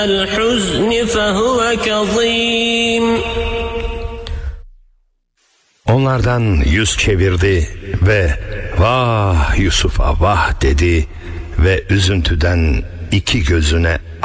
الحزن فهو كظيم. Onlardan yüz çevirdi ve vah Yusuf'a vah dedi ve üzüntüden iki gözüne